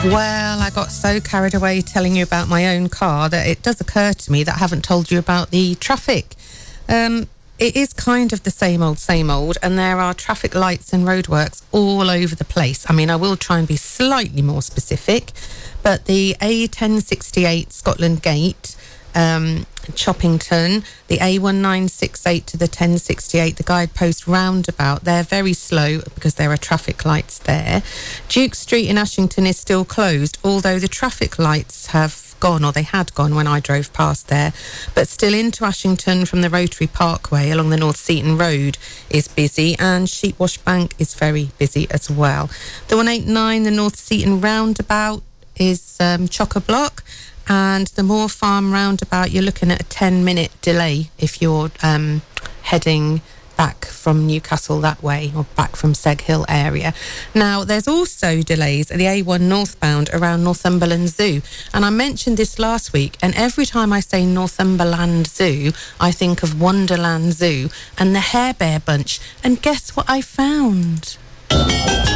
Well, I got so carried away telling you about my own car that it does occur to me that I haven't told you about the traffic. It is kind of the same old, and there are traffic lights and roadworks all over the place. I mean, I will try and be slightly more specific, but the A1068 Scotland Gate, Choppington, the A1968 to the 1068, the Guidepost roundabout, they're very slow because there are traffic lights there. Duke Street in Ashington is still closed, although the traffic lights have gone, or they had gone when I drove past there, but still into Ashington from the Rotary Parkway along the North Seaton Road is busy, and Sheepwash Bank is very busy as well. The 189, the North Seaton roundabout, is chock-a-block, and the Moor Farm roundabout, you're looking at a 10-minute delay if you're heading back from Newcastle that way, or back from Seg Hill area. Now, there's also delays at the A1 northbound around Northumberland Zoo, and I mentioned this last week, and every time I say Northumberland Zoo, I think of Wonderland Zoo and the Hair Bear Bunch, and guess what I found?